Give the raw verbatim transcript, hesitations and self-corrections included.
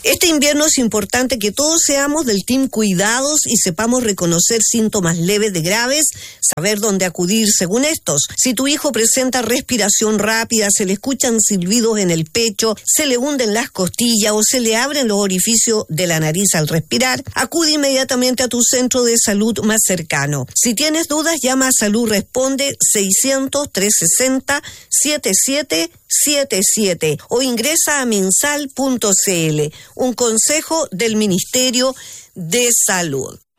Este invierno es importante que todos seamos del team cuidados y sepamos reconocer síntomas leves de graves, saber dónde acudir según estos. Si tu hijo presenta respiración rápida, se le escuchan silbidos en el pecho, se le hunden las costillas o se le abren los orificios de la nariz al respirar, acude inmediatamente a tu centro de salud más cercano. Si tienes dudas, llama a Salud Responde seiscientos, trescientos sesenta, setenta y siete setenta y siete o ingresa a mensal punto c l. Un consejo del Ministerio de Salud.